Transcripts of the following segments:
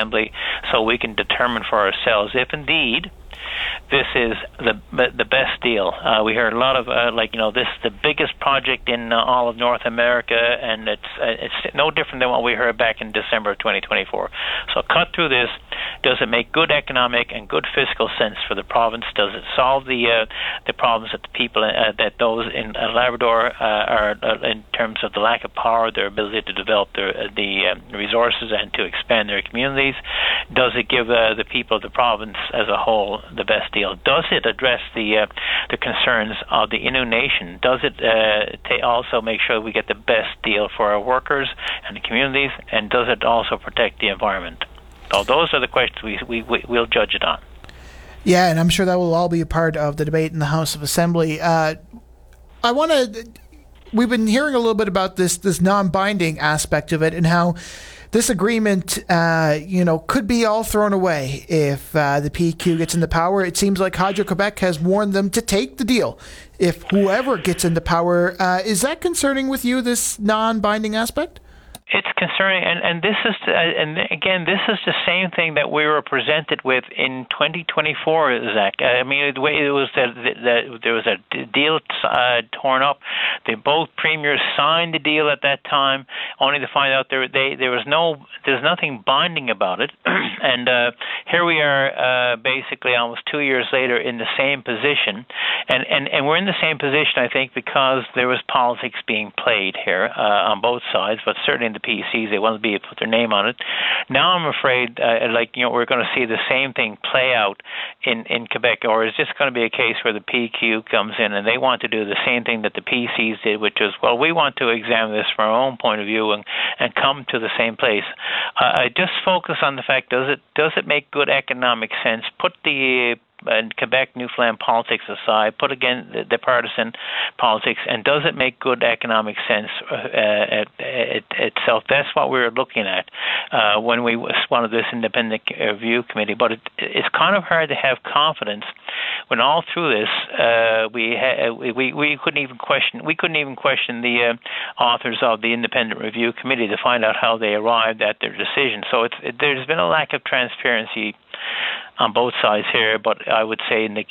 Assembly, so we can determine for ourselves if indeed this is the best deal. We heard a lot of this is the biggest project in all of North America, and it's no different than what we heard back in December of 2024. So cut through this. Does it make good economic and good fiscal sense for the province? Does it solve the problems that the people that those in Labrador are in terms of the lack of power, their ability to develop the resources and to expand their communities? Does it give the people of the province as a whole the best deal? Does it address the concerns of the Innu Nation? Does it also make sure we get the best deal for our workers and the communities? And does it also protect the environment? So those are the questions we'll judge it on. Yeah, and I'm sure that will all be a part of the debate in the House of Assembly. We've been hearing a little bit about this non-binding aspect of it and how this agreement, could be all thrown away if the PQ gets into power. It seems like Hydro-Quebec has warned them to take the deal if whoever gets into power. Is that concerning with you, this non-binding aspect? It's concerning, and this is, and again, this is the same thing that we were presented with in 2024, Zach. I mean, the way it was that there was a deal torn up. Both premiers signed the deal at that time, only to find out there's nothing binding about it. And here we are, basically almost 2 years later, in the same position, and we're in the same position, I think, because there was politics being played here on both sides, but certainly in the PCs, they want to be put their name on it. Now I'm afraid, we're going to see the same thing play out in Quebec, or is this going to be a case where the PQ comes in and they want to do the same thing that the PCs did, which is, well, we want to examine this from our own point of view and come to the same place. I just focus on the fact, does it make good economic sense? Put the Quebec, Newfoundland politics aside, put again the partisan politics, and does it make good economic sense itself? That's what we were looking at when we wanted this independent review committee. But it's kind of hard to have confidence when all through this we couldn't even question the authors of the independent review committee to find out how they arrived at their decision. So there's been a lack of transparency on both sides here, but I would say the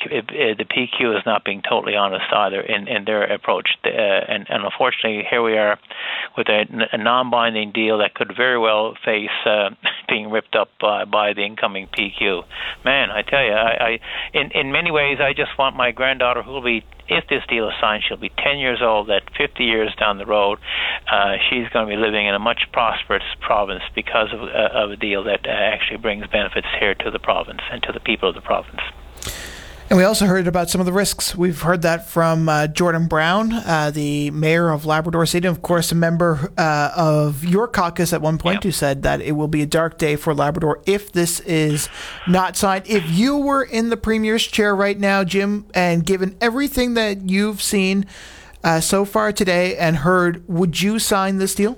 PQ is not being totally honest either in their approach. And unfortunately, here we are with a non-binding deal that could very well face being ripped up by the incoming PQ. Man, I tell you, in many ways, I just want my granddaughter, who will be, if this deal is signed, she'll be 10 years old. That 50 years down the road, she's going to be living in a much prosperous province because of a deal that actually brings benefits here to the province and to the people of the province. And we also heard about some of the risks. We've heard that from Jordan Brown, the mayor of Labrador City, and of course a member of your caucus at one point, who said that it will be a dark day for Labrador if this is not signed. If you were in the Premier's chair right now, Jim, and given everything that you've seen so far today and heard, would you sign this deal?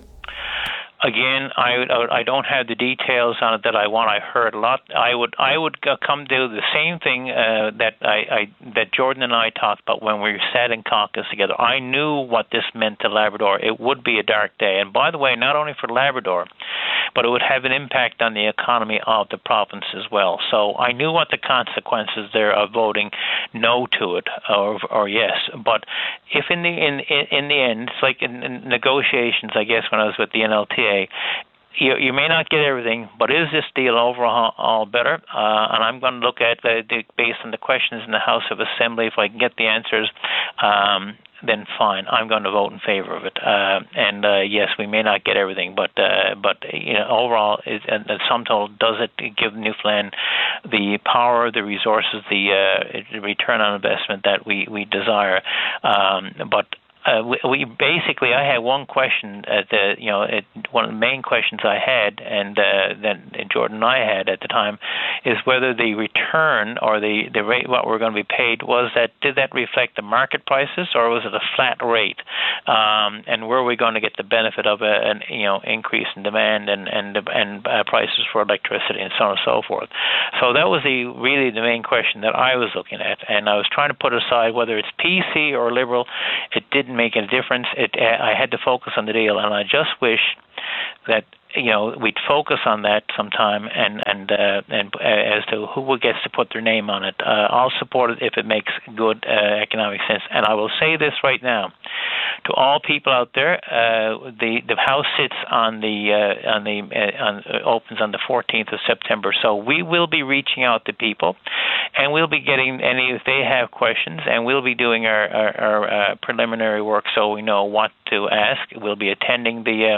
Again, I don't have the details on it that I want. I heard a lot. I would come to the same thing that Jordan and I talked about when we sat in caucus together. I knew what this meant to Labrador. It would be a dark day, and by the way, not only for Labrador, but it would have an impact on the economy of the province as well. So I knew what the consequences there of voting no to it or yes. But if in the end, it's like in negotiations, I guess, when I was with the NLTA. You may not get everything, but is this deal overall better? And I'm going to look at based on the questions in the House of Assembly. If I can get the answers, then fine. I'm going to vote in favor of it. And yes, we may not get everything, but overall, and the sum total, does it give Newfoundland the power, the resources, the return on investment that we desire? But we basically, I had one question one of the main questions I had, and that Jordan and I had at the time, is whether the return or the rate what we're going to be paid did that reflect the market prices, or was it a flat rate? And were we going to get the benefit of an increase in demand and prices for electricity and so on and so forth? So that was really the main question that I was looking at, and I was trying to put aside whether it's PC or Liberal. It didn't make a difference. I had to focus on the deal, and I just wish that we'd focus on that sometime, and as to who gets to put their name on it. I'll support it if it makes good economic sense. And I will say this right now to all people out there: the House sits opens on the 14th of September. So we will be reaching out to people, and we'll be getting any if they have questions, and we'll be doing our preliminary work so we know what to ask. We'll be attending the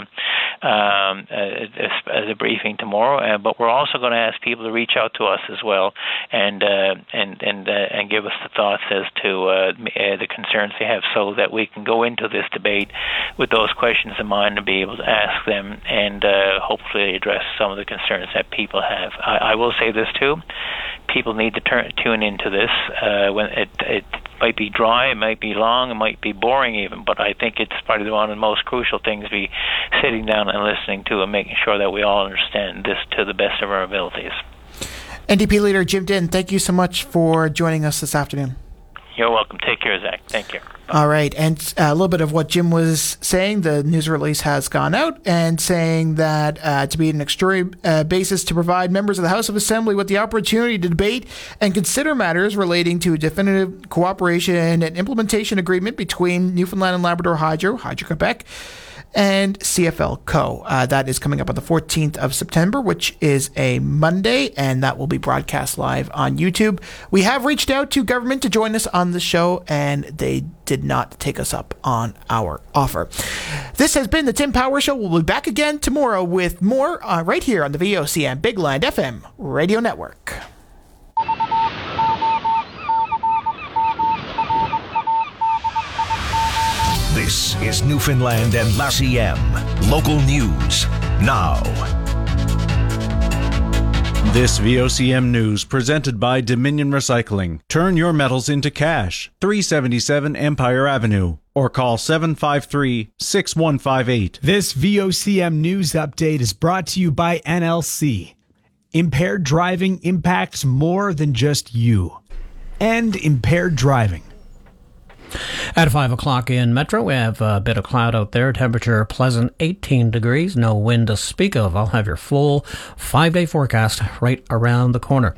briefing tomorrow, but we're also going to ask people to reach out to us as well and give us the thoughts as to the concerns they have, so that we can go into this debate with those questions in mind and be able to ask them and hopefully address some of the concerns that people have. I will say this too: people need to tune into this. When it might be dry, it might be long, it might be boring even, but I think it's probably one of the most crucial things to be sitting down and listening to and making sure that we all understand this to the best of our abilities. NDP leader Jim Dinn, thank you so much for joining us this afternoon. You're welcome. Take care, Zach. Thank you. All right. And a little bit of what Jim was saying, the news release has gone out and saying that to be an extraordinary basis to provide members of the House of Assembly with the opportunity to debate and consider matters relating to a definitive cooperation and implementation agreement between Newfoundland and Labrador Hydro-Quebec, and CFL Co. That is coming up on the 14th of September, which is a Monday, and that will be broadcast live on YouTube. We have reached out to government to join us on the show, and they did not take us up on our offer. This has been the Tim Power Show. We'll be back again tomorrow with more right here on the VOCM Big Land FM Radio Network. This is Newfoundland and L'ACM. Local news now. This VOCM news presented by Dominion Recycling. Turn your metals into cash. 377 Empire Avenue. Or call 753-6158. This VOCM news update is brought to you by NLC. Impaired driving impacts more than just you. End impaired driving. At 5 o'clock in Metro, we have a bit of cloud out there. Temperature pleasant 18 degrees. No wind to speak of. I'll have your full 5-day forecast right around the corner.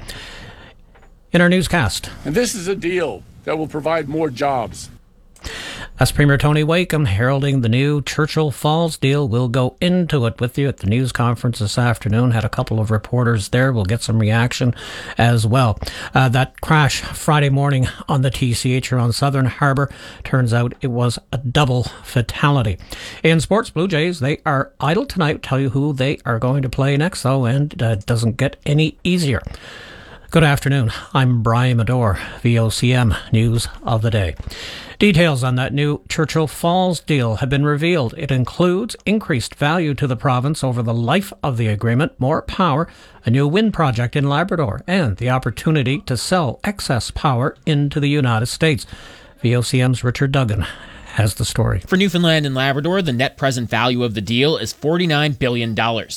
In our newscast. And this is a deal that will provide more jobs. That's Premier Tony Wakeham heralding the new Churchill Falls deal. We'll go into it with you at the news conference this afternoon. Had a couple of reporters there. We'll get some reaction as well. That crash Friday morning on the TCH here on Southern Harbour, turns out it was a double fatality. In sports, Blue Jays, they are idle tonight. Tell you who they are going to play next, though, and it doesn't get any easier. Good afternoon. I'm Brian Medore, VOCM News of the Day. Details on that new Churchill Falls deal have been revealed. It includes increased value to the province over the life of the agreement, more power, a new wind project in Labrador, and the opportunity to sell excess power into the United States. VOCM's Richard Duggan has the story. For Newfoundland and Labrador, the net present value of the deal is $49 billion, a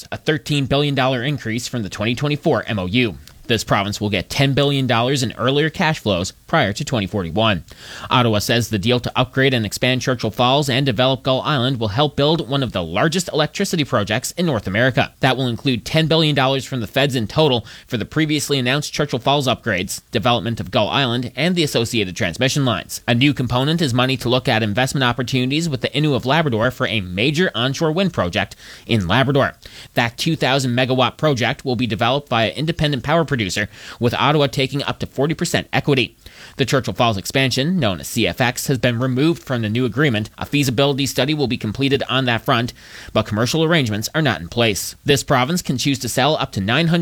$13 billion increase from the 2024 MOU. This province will get $10 billion in earlier cash flows prior to 2041. Ottawa says the deal to upgrade and expand Churchill Falls and develop Gull Island will help build one of the largest electricity projects in North America. That will include $10 billion from the feds in total for the previously announced Churchill Falls upgrades, development of Gull Island, and the associated transmission lines. A new component is money to look at investment opportunities with the Innu of Labrador for a major onshore wind project in Labrador. That 2,000 megawatt project will be developed by an independent power producer, with Ottawa taking up to 40% equity. The Churchill Falls expansion, known as CFX, has been removed from the new agreement. A feasibility study will be completed on that front, but commercial arrangements are not in place. This province can choose to sell up to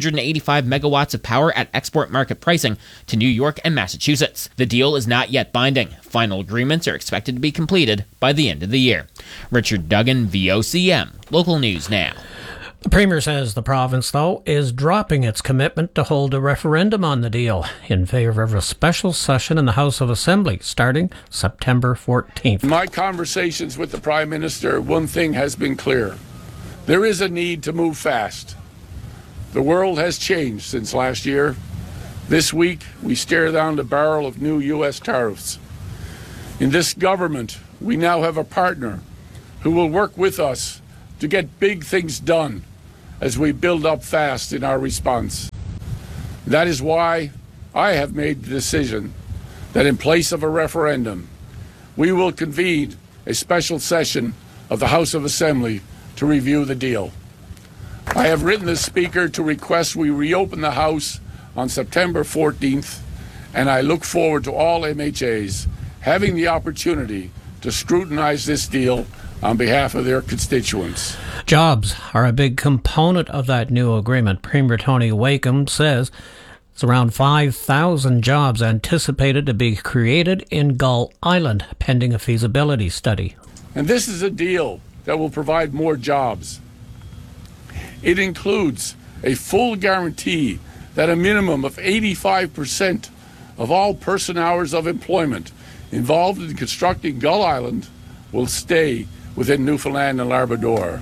985 megawatts of power at export market pricing to New York and Massachusetts. The deal is not yet binding. Final agreements are expected to be completed by the end of the year. Richard Duggan, VOCM. Local news now. The Premier says the province, though, is dropping its commitment to hold a referendum on the deal in favour of a special session in the House of Assembly starting September 14th. In my conversations with the Prime Minister, one thing has been clear. There is a need to move fast. The world has changed since last year. This week, we stare down the barrel of new U.S. tariffs. In this government, we now have a partner who will work with us to get big things done as we build up fast in our response. That is why I have made the decision that in place of a referendum, we will convene a special session of the House of Assembly to review the deal. I have written the Speaker to request we reopen the House on September 14th, and I look forward to all MHAs having the opportunity to scrutinize this deal on behalf of their constituents. Jobs are a big component of that new agreement. Premier Tony Wakeham says it's around 5,000 jobs anticipated to be created in Gull Island, pending a feasibility study. And this is a deal that will provide more jobs. It includes a full guarantee that a minimum of 85% of all person hours of employment involved in constructing Gull Island will stay within Newfoundland and Labrador.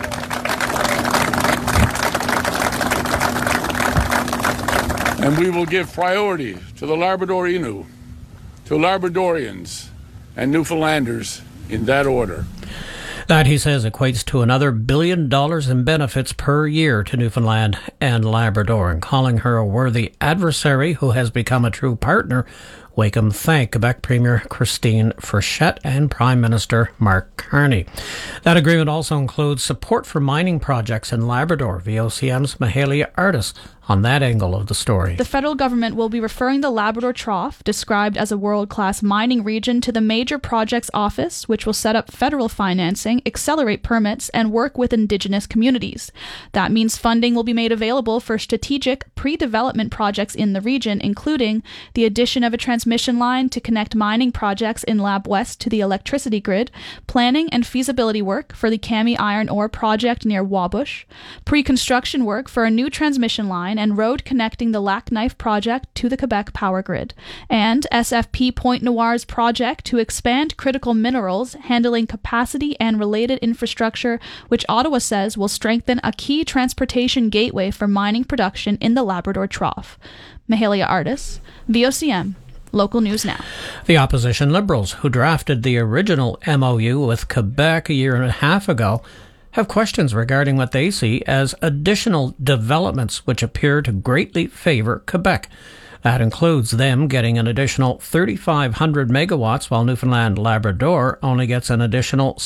And we will give priority to the Labrador Innu, to Labradorians and Newfoundlanders in that order. That, he says, equates to another $1 billion in benefits per year to Newfoundland and Labrador. And calling her a worthy adversary who has become a true partner, Wakeham thanked Quebec Premier Christine Frechette and Prime Minister Mark Carney. That agreement also includes support for mining projects in Labrador. VOCM's Mahalia Artis on that angle of the story. The federal government will be referring the Labrador Trough, described as a world-class mining region, to the Major Projects Office, which will set up federal financing, accelerate permits, and work with Indigenous communities. That means funding will be made available for strategic pre-development projects in the region, including the addition of a transmission line to connect mining projects in Lab West to the electricity grid, planning and feasibility work for the Kami Iron Ore project near Wabush, pre-construction work for a new transmission line and road connecting the Lac Knife project to the Quebec power grid, and SFP Point Noir's project to expand critical minerals handling capacity and related infrastructure, which Ottawa says will strengthen a key transportation gateway for mining production in the Labrador Trough. Mahalia Artis, VOCM. Local News Now. The opposition Liberals, who drafted the original MOU with Quebec a year and a half ago, have questions regarding what they see as additional developments which appear to greatly favour Quebec. That includes them getting an additional 3,500 megawatts, while Newfoundland Labrador only gets an additional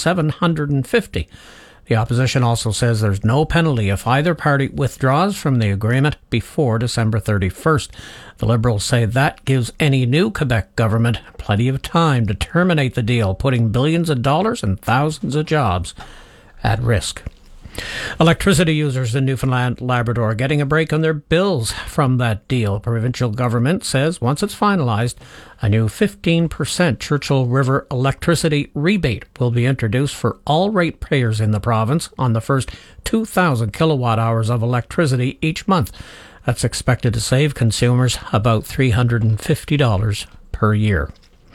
750. The opposition also says there's no penalty if either party withdraws from the agreement before December 31st. The Liberals say that gives any new Quebec government plenty of time to terminate the deal, putting billions of dollars and thousands of jobs at risk. Electricity users in Newfoundland Labrador getting a break on their bills from that deal. Provincial government says once it's finalized, a new 15% Churchill River electricity rebate will be introduced for all ratepayers in the province on the first 2,000 kilowatt hours of electricity each month. That's expected to save consumers about $350 per year.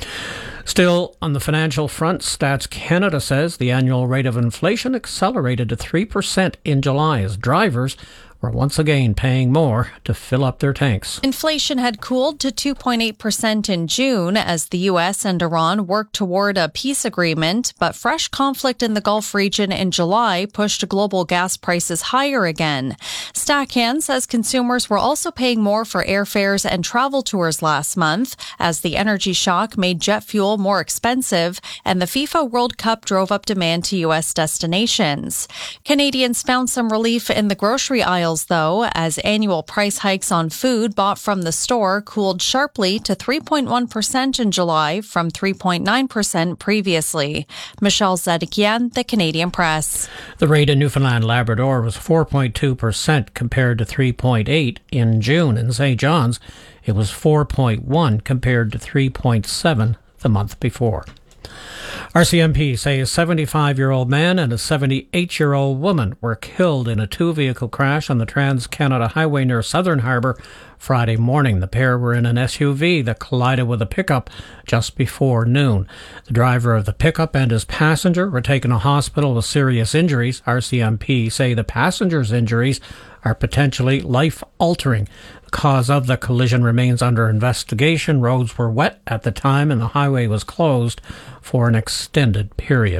Still, on the financial front, Stats Canada says the annual rate of inflation accelerated to 3% in July as drivers were once again paying more to fill up their tanks. Inflation had cooled to 2.8% in June as the U.S. and Iran worked toward a peace agreement, but fresh conflict in the Gulf region in July pushed global gas prices higher again. Stacan says consumers were also paying more for airfares and travel tours last month as the energy shock made jet fuel more expensive and the FIFA World Cup drove up demand to U.S. destinations. Canadians found some relief in the grocery aisles, though, as annual price hikes on food bought from the store cooled sharply to 3.1% in July from 3.9% previously. Michelle Zedekian, The Canadian Press. The rate in Newfoundland Labrador was 4.2% compared to 3.8% in June. In St. John's, it was 4.1% compared to 3.7% the month before. RCMP say a 75-year-old man and a 78-year-old woman were killed in a two-vehicle crash on the Trans-Canada Highway near Southern Harbour Friday morning. The pair were in an SUV that collided with a pickup just before noon. The driver of the pickup and his passenger were taken to hospital with serious injuries. RCMP say the passenger's injuries are potentially life-altering. The cause of the collision remains under investigation. Roads were wet at the time and the highway was closed for an extended period.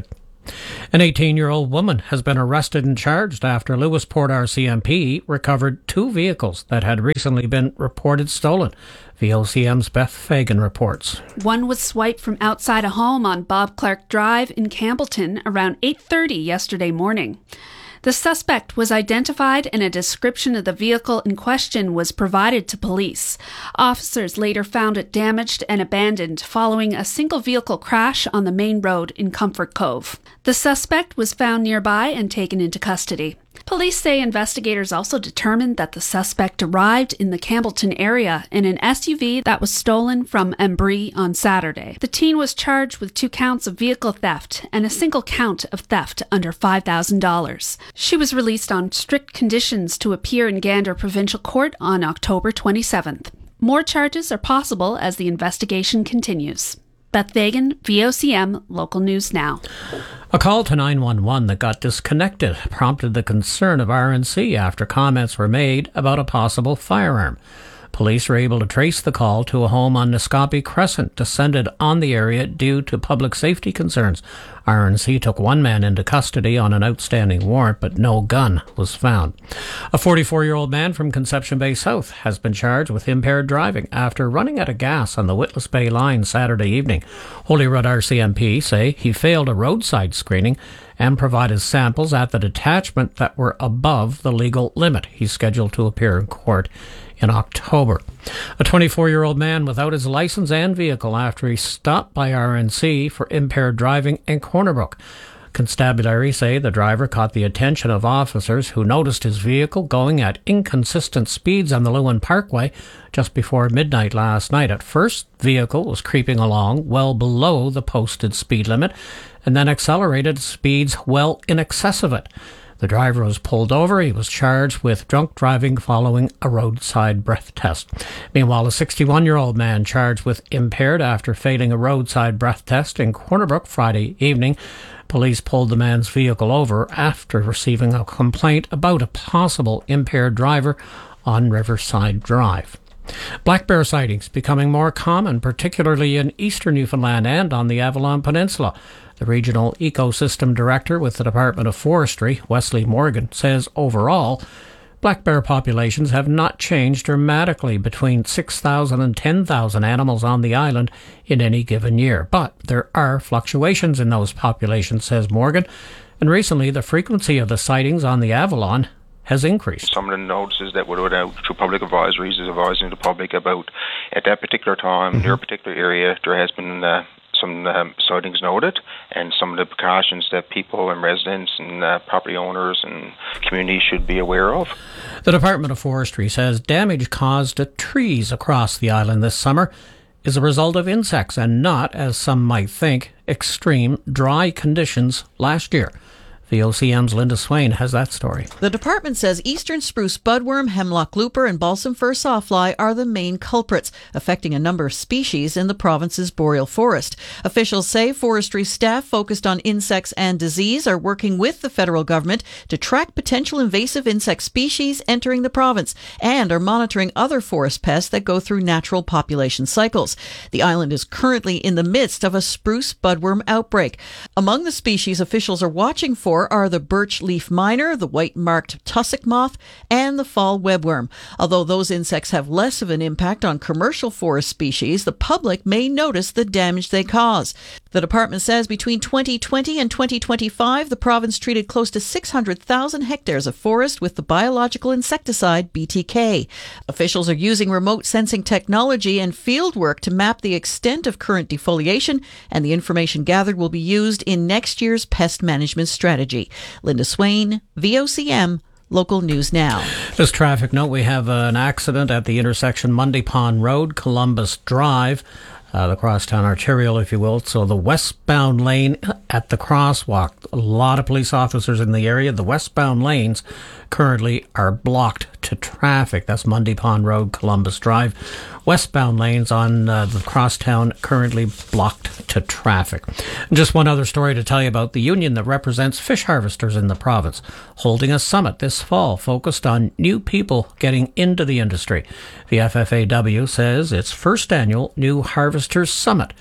An 18-year-old woman has been arrested and charged after Lewisport RCMP recovered 2 vehicles that had recently been reported stolen. VOCM's Beth Fagan reports. One was swiped from outside a home on Bob Clark Drive in Campbellton around 8:30 yesterday morning. The suspect was identified and a description of the vehicle in question was provided to police. Officers later found it damaged and abandoned following a single vehicle crash on the main road in Comfort Cove. The suspect was found nearby and taken into custody. Police say investigators also determined that the suspect arrived in the Campbellton area in an SUV that was stolen from Embry on Saturday. The teen was charged with 2 counts of vehicle theft and a single count of theft under $5,000. She was released on strict conditions to appear in Gander Provincial Court on October 27th. More charges are possible as the investigation continues. Beth Fagan, VOCM, Local News Now. A call to 911 that got disconnected prompted the concern of RNC after comments were made about a possible firearm. Police were able to trace the call to a home on Niscoppy Crescent, descended on the area due to public safety concerns. RNC took 1 man into custody on an outstanding warrant, but no gun was found. A 44-year-old man from Conception Bay South has been charged with impaired driving after running out of gas on the Witless Bay line Saturday evening. Holyrood RCMP say he failed a roadside screening and provided samples at the detachment that were above the legal limit. He's scheduled to appear in court in October. A 24-year-old man without his license and vehicle after he stopped by RNC for impaired driving in Corner Brook. Constabulary say the driver caught the attention of officers who noticed his vehicle going at inconsistent speeds on the Lewin Parkway just before midnight last night. At first, the vehicle was creeping along well below the posted speed limit and then accelerated speeds well in excess of it. The driver was pulled over. He was charged with drunk driving following a roadside breath test. Meanwhile, a 61-year-old man charged with impaired after failing a roadside breath test in Corner Brook Friday evening. Police pulled the man's vehicle over after receiving a complaint about a possible impaired driver on Riverside Drive. Black bear sightings becoming more common, particularly in eastern Newfoundland and on the Avalon Peninsula. The Regional Ecosystem Director with the Department of Forestry, Wesley Morgan, says overall, black bear populations have not changed dramatically between 6,000 and 10,000 animals on the island in any given year. But there are fluctuations in those populations, says Morgan, and recently the frequency of the sightings on the Avalon has increased. Some of the notices that were put out through public advisories is advising the public about at that particular time, near a particular area, there has been some sightings noted, and some of the precautions that people and residents and property owners and communities should be aware of. The Department of Forestry says damage caused to trees across the island this summer is a result of insects and not, as some might think, extreme dry conditions last year. VOCM's Linda Swain has that story. The department says eastern spruce budworm, hemlock looper, and balsam fir sawfly are the main culprits, affecting a number of species in the province's boreal forest. Officials say forestry staff focused on insects and disease are working with the federal government to track potential invasive insect species entering the province and are monitoring other forest pests that go through natural population cycles. The island is currently in the midst of a spruce budworm outbreak. Among the species officials are watching for are the birch leaf miner, the white-marked tussock moth, and the fall webworm. Although those insects have less of an impact on commercial forest species, the public may notice the damage they cause. The department says between 2020 and 2025, the province treated close to 600,000 hectares of forest with the biological insecticide BTK. Officials are using remote sensing technology and field work to map the extent of current defoliation, and the information gathered will be used in next year's pest management strategy. Linda Swain, VOCM, Local News Now. This traffic note, we have an accident at the intersection Monday Pond Road, Columbus Drive, the crosstown arterial, if you will. So the westbound lane at the crosswalk, a lot of police officers in the area. The westbound lanes currently are blocked to traffic. That's Monday Pond Road, Columbus Drive. Westbound lanes on the crosstown currently blocked to traffic. And just one other story to tell you about the union that represents fish harvesters in the province, holding a summit this fall focused on new people getting into the industry. The FFAW says its first annual New Harvesters Summit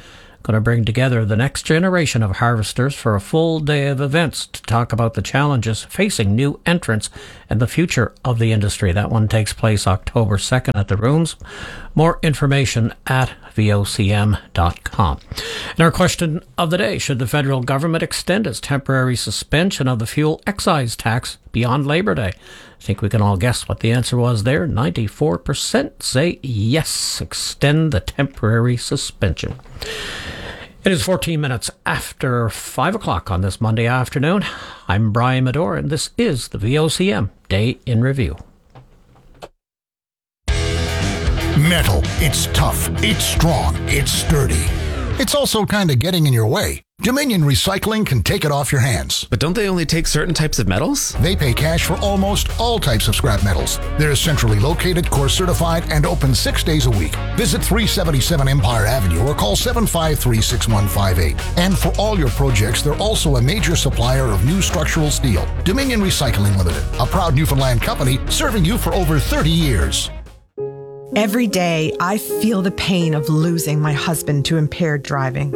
going to bring together the next generation of harvesters for a full day of events to talk about the challenges facing new entrants and the future of the industry. That one takes place October 2nd at the Rooms. More information at vocm.com. And our question of the day: should the federal government extend its temporary suspension of the fuel excise tax beyond Labor Day? I think we can all guess what the answer was there. 94% say yes, extend the temporary suspension. It is 14 minutes after 5 o'clock on this Monday afternoon. I'm Brian Medore, and this is the VOCM Day in Review. Metal. It's tough. It's strong. It's sturdy. It's also kind of getting in your way. Dominion Recycling can take it off your hands. But don't they only take certain types of metals? They pay cash for almost all types of scrap metals. They're centrally located, course certified, and open 6 days a week. Visit 377 Empire Avenue or call 753-6158. And for all your projects, they're also a major supplier of new structural steel. Dominion Recycling Limited, a proud Newfoundland company serving you for over 30 years. Every day, I feel the pain of losing my husband to impaired driving.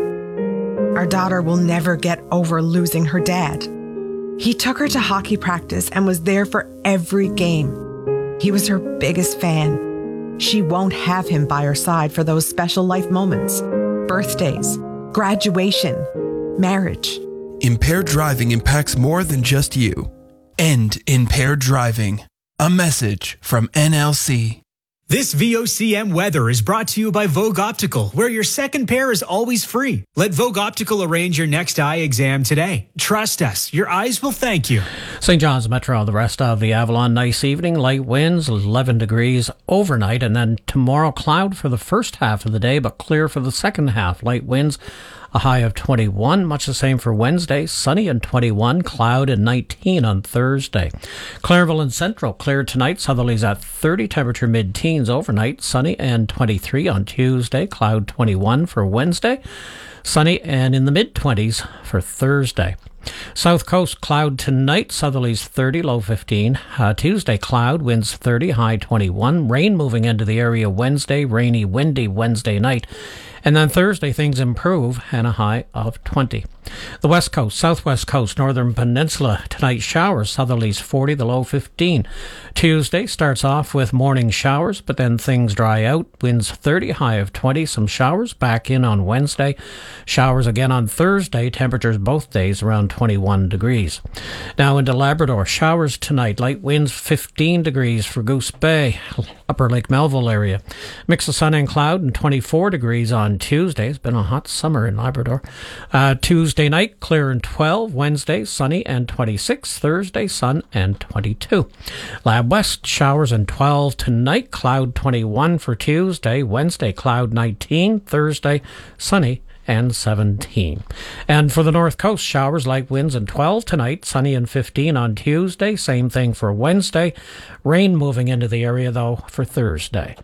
Our daughter will never get over losing her dad. He took her to hockey practice and was there for every game. He was her biggest fan. She won't have him by her side for those special life moments: birthdays, graduation, marriage. Impaired driving impacts more than just you. End impaired driving. A message from NLC. This VOCM weather is brought to you by Vogue Optical, where your second pair is always free. Let Vogue Optical arrange your next eye exam today. Trust us, your eyes will thank you. St. John's Metro, the rest of the Avalon, nice evening, light winds, 11 degrees overnight, and then tomorrow cloud for the first half of the day, but clear for the second half, light winds. A high of 21, much the same for Wednesday. Sunny and 21, cloud and 19 on Thursday. Clairville and Central, clear tonight. Southerly's at 30, temperature mid-teens overnight. Sunny and 23 on Tuesday. Cloud 21 for Wednesday. Sunny and in the mid-20s for Thursday. South Coast, cloud tonight. Southerly's 30, low 15. Tuesday, cloud, winds 30, high 21. Rain moving into the area Wednesday. Rainy, windy Wednesday night. And then Thursday, things improve and a high of 20. The West Coast, Southwest Coast, Northern Peninsula, tonight showers. Southerly's 40, the low 15. Tuesday starts off with morning showers, but then things dry out. Winds 30, high of 20. Some showers back in on Wednesday. Showers again on Thursday. Temperatures both days around 21 degrees. Now into Labrador, showers tonight. Light winds 15 degrees for Goose Bay, Upper Lake Melville area. Mix of sun and cloud and 24 degrees on Tuesday. It's been a hot summer in Labrador. Tuesday night, clear and 12. Wednesday, sunny and 26. Thursday, sun and 22. Lab West, showers and 12 tonight. Cloud 21 for Tuesday. Wednesday, cloud 19. Thursday, sunny and 17. And for the North Coast, showers, light winds and 12 tonight. Sunny and 15 on Tuesday. Same thing for Wednesday. Rain moving into the area, though, for Thursday.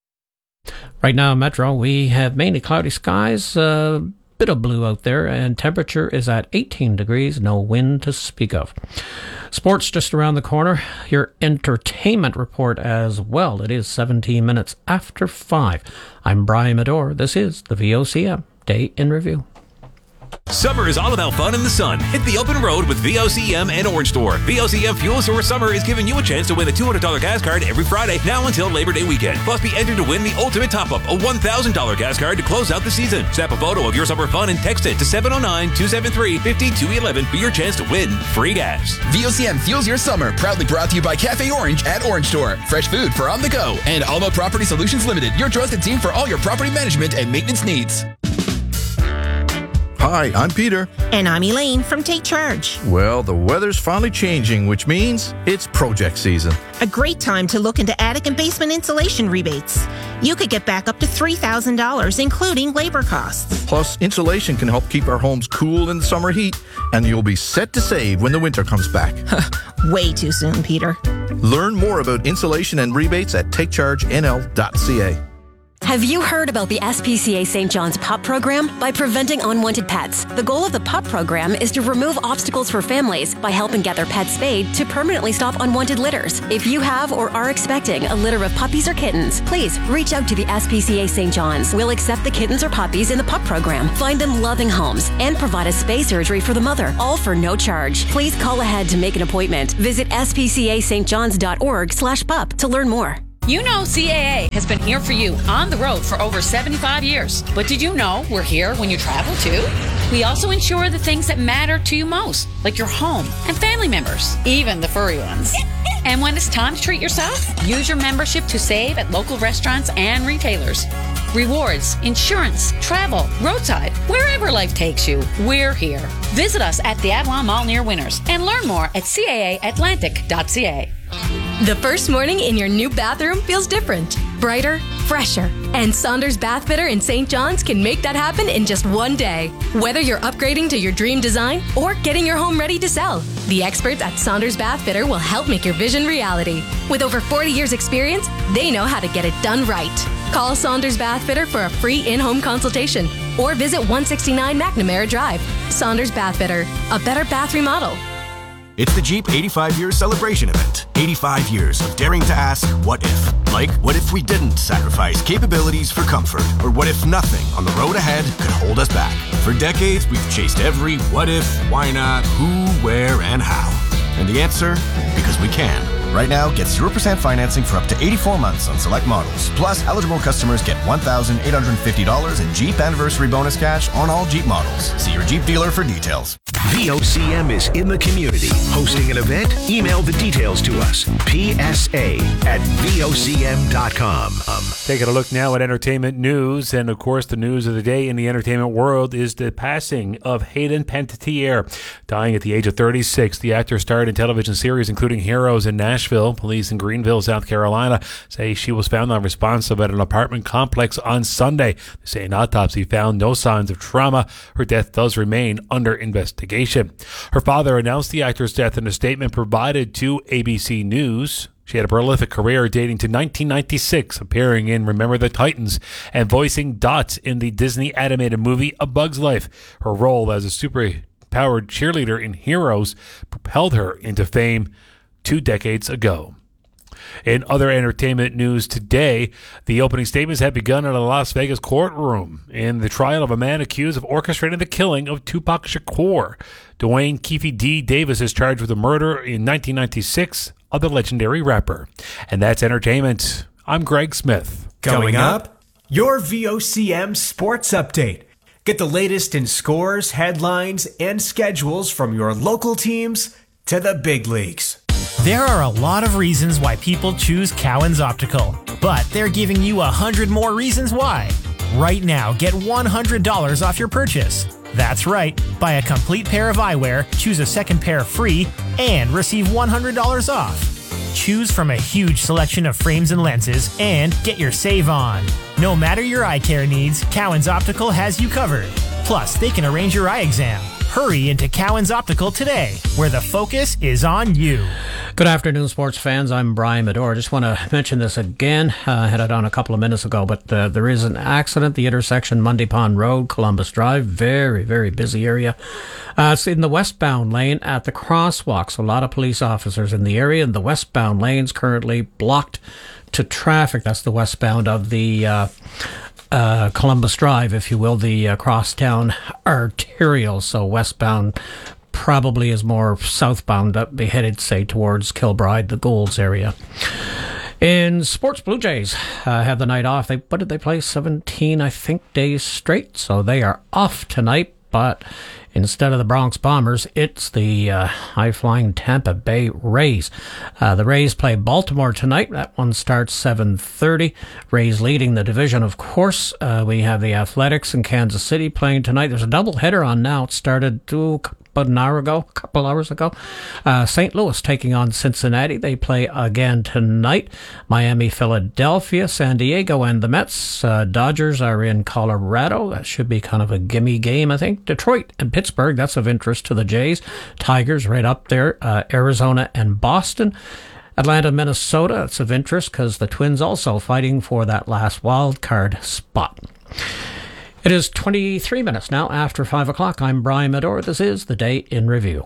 Right now, Metro, we have mainly cloudy skies, a bit of blue out there, and temperature is at 18 degrees, no wind to speak of. Sports just around the corner, your entertainment report as well. It is 17 minutes after 5. I'm Brian Medore. This is the VOCM Day in Review. Summer is all about fun in the sun. Hit the open road with VOCM and Orange Store. VOCM Fuel Source Summer is giving you a chance to win a $200 gas card every Friday, now until Labor Day weekend. Plus, be entered to win the Ultimate Top-Up, a $1,000 gas card to close out the season. Snap a photo of your summer fun and text it to 709-273-5211 for your chance to win free gas. VOCM fuels your summer. Proudly brought to you by Cafe Orange at Orange Store. Fresh food for on the go. And Alma Property Solutions Limited, your trusted team for all your property management and maintenance needs. Hi, I'm Peter. And I'm Elaine from Take Charge. Well, the weather's finally changing, which means it's project season. A great time to look into attic and basement insulation rebates. You could get back up to $3,000, including labor costs. Plus, insulation can help keep our homes cool in the summer heat, and you'll be set to save when the winter comes back. Way too soon, Peter. Learn more about insulation and rebates at takechargenl.ca. Have you heard about the SPCA St. John's PUP program? By preventing unwanted pets, the goal of the PUP program is to remove obstacles for families by helping get their pets spayed to permanently stop unwanted litters. If you have or are expecting a litter of puppies or kittens, please reach out to the SPCA St. John's. We'll accept the kittens or puppies in the PUP program, find them loving homes, and provide a spay surgery for the mother, all for no charge. Please call ahead to make an appointment. Visit spcastjohns.org/pup to learn more. You know CAA has been here for you on the road for over 75 years. But did you know we're here when you travel too? We also insure the things that matter to you most, like your home and family members, even the furry ones. And when it's time to treat yourself, use your membership to save at local restaurants and retailers. Rewards, insurance, travel, roadside, wherever life takes you, we're here. Visit us at the Avalon Mall near Winners and learn more at caaatlantic.ca. The first morning in your new bathroom feels different, brighter, fresher. And Saunders Bath Fitter in St. John's can make that happen in just one day. Whether you're upgrading to your dream design or getting your home ready to sell, the experts at Saunders Bath Fitter will help make your vision reality. With over 40 years experience, they know how to get it done right. Call Saunders Bath Fitter for a free in-home consultation or visit 169 McNamara Drive. Saunders Bath Fitter, a better bath remodel. It's the Jeep 85-year celebration event. 85 years of daring to ask, what if? Like, what if we didn't sacrifice capabilities for comfort? Or what if nothing on the road ahead could hold us back? For decades, we've chased every what if, why not, who, where, and how. And the answer? Because we can. Right now, get 0% financing for up to 84 months on select models. Plus, eligible customers get $1,850 in Jeep Anniversary Bonus cash on all Jeep models. See your Jeep dealer for details. VOCM is in the community. Hosting an event? Email the details to us. PSA@VOCM.com. Taking a look now at entertainment news. And, of course, the news of the day in the entertainment world is the passing of Hayden Panettiere. Dying at the age of 36, the actor starred in television series including Heroes and Nashville. Police in Greenville, South Carolina, say she was found unresponsive at an apartment complex on Sunday. They say an autopsy found no signs of trauma. Her death does remain under investigation. Her father announced the actor's death in a statement provided to ABC News. She had a prolific career dating to 1996, appearing in Remember the Titans and voicing Dot in the Disney animated movie A Bug's Life. Her role as a super-powered cheerleader in Heroes propelled her into fame 2 decades ago. In other entertainment news today, the opening statements have begun in a Las Vegas courtroom in the trial of a man accused of orchestrating the killing of Tupac Shakur. Dwayne Keefe D. Davis is charged with the murder in 1996 of the legendary rapper. And that's entertainment. I'm Greg Smith. Coming up, your VOCM Sports Update. Get the latest in scores, headlines, and schedules from your local teams to the big leagues. There are a lot of reasons why people choose Cowan's Optical, but they're giving you 100 more reasons why. Right now, get $100 off your purchase. That's right. Buy a complete pair of eyewear, choose a second pair free, and receive $100 off. Choose from a huge selection of frames and lenses, and get your save on. No matter your eye care needs, Cowan's Optical has you covered. Plus, they can arrange your eye exam. Hurry into Cowan's Optical today, where the focus is on you. Good afternoon, sports fans. I'm Brian Medore. Just want to mention this again. I had it on a couple of minutes ago, but there is an accident. The intersection, Mundy Pond Road, Columbus Drive. Very, very busy area. It's in the westbound lane at the crosswalk. So a lot of police officers in the area, and the westbound lane's currently blocked to traffic. That's the westbound of the Columbus Drive, if you will, the crosstown arterial. So westbound probably is more southbound, be headed, say, towards Kilbride, the Goulds area. In sports, Blue Jays have the night off. What did they play? 17, I think, days straight. So they are off tonight, but instead of the Bronx Bombers, it's the high-flying Tampa Bay Rays. The Rays play Baltimore tonight. That one starts 7:30. Rays leading the division, of course. We have the Athletics in Kansas City playing tonight. There's a doubleheader on now. It started about an hour ago, a couple hours ago. St. Louis taking on Cincinnati. They play again tonight. Miami, Philadelphia, San Diego, and the Mets. Dodgers are in Colorado. That should be kind of a gimme game, I think. Detroit and Pittsburgh, that's of interest to the Jays. Tigers right up there. Arizona and Boston. Atlanta, Minnesota, it's of interest because the Twins also fighting for that last wild card spot. It is 23 minutes now after 5 o'clock. I'm Brian Medor. This is the Day in Review.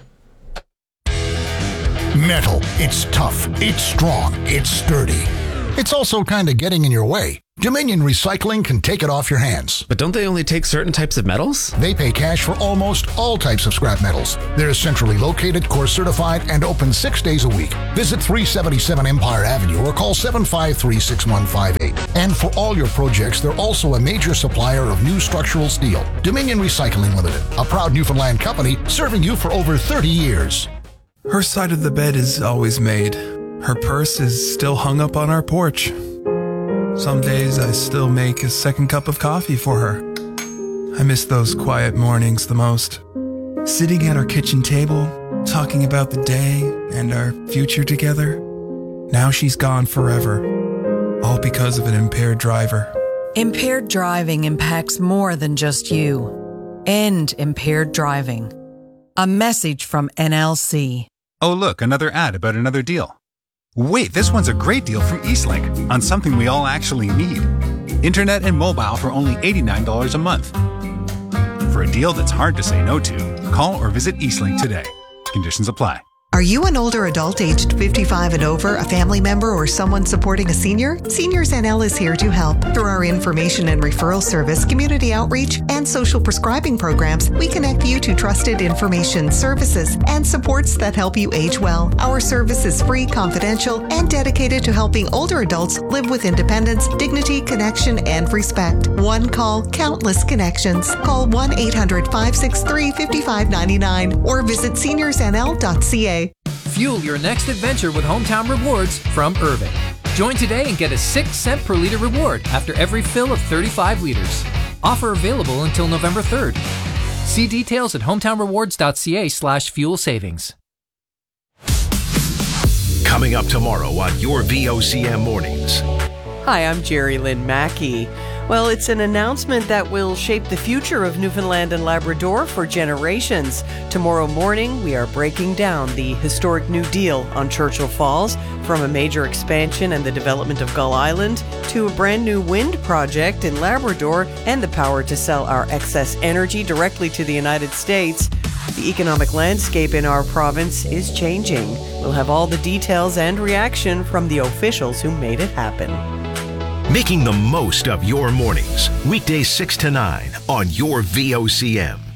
Metal. It's tough. It's strong. It's sturdy. It's also kind of getting in your way. Dominion Recycling can take it off your hands. But don't they only take certain types of metals? They pay cash for almost all types of scrap metals. They're centrally located, course certified, and open 6 days a week. Visit 377 Empire Avenue or call 753-6158. And for all your projects, they're also a major supplier of new structural steel. Dominion Recycling Limited, a proud Newfoundland company serving you for over 30 years. Her side of the bed is always made. Her purse is still hung up on our porch. Some days I still make a second cup of coffee for her. I miss those quiet mornings the most. Sitting at our kitchen table, talking about the day and our future together. Now she's gone forever, all because of an impaired driver. Impaired driving impacts more than just you. End impaired driving. A message from NLC. Oh, look, another ad about another deal. Wait, this one's a great deal from Eastlink on something we all actually need. Internet and mobile for only $89 a month. For a deal that's hard to say no to, call or visit Eastlink today. Conditions apply. Are you an older adult aged 55 and over, a family member, or someone supporting a senior? Seniors NL is here to help. Through our information and referral service, community outreach, and social prescribing programs, we connect you to trusted information, services, and supports that help you age well. Our service is free, confidential, and dedicated to helping older adults live with independence, dignity, connection, and respect. One call, countless connections. Call 1-800-563-5599 or visit seniorsnl.ca. Fuel your next adventure with Hometown Rewards from Irving. Join today and get a 6-cent per liter reward after every fill of 35 liters. Offer available until November 3rd. See details at hometownrewards.ca/fuel savings. Coming up tomorrow on your VOCM Mornings. Hi, I'm Jerry Lynn Mackey. Well, it's an announcement that will shape the future of Newfoundland and Labrador for generations. Tomorrow morning, we are breaking down the historic New Deal on Churchill Falls, from a major expansion and the development of Gull Island to a brand new wind project in Labrador and the power to sell our excess energy directly to the United States. The economic landscape in our province is changing. We'll have all the details and reaction from the officials who made it happen. Making the most of your mornings. Weekdays 6 to 9 on your VOCM.